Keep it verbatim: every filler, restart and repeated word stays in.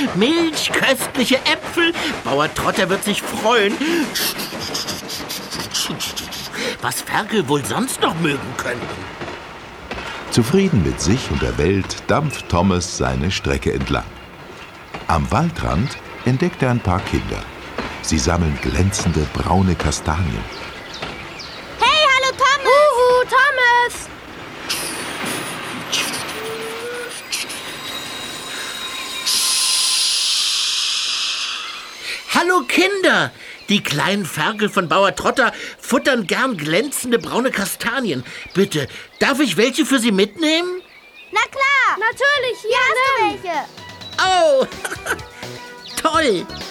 Milch, köstliche Äpfel. Bauer Trotter wird sich freuen. Was Ferkel wohl sonst noch mögen könnten. Zufrieden mit sich und der Welt dampft Thomas seine Strecke entlang. Am Waldrand entdeckt er ein paar Kinder. Sie sammeln glänzende braune Kastanien. Hey, hallo Thomas! Uhu, Thomas! Hallo Kinder! Die kleinen Ferkel von Bauer Trotter futtern gern glänzende braune Kastanien. Bitte, darf ich welche für Sie mitnehmen? Na klar! Natürlich, hier, Hier hast du welche! Oh, toll!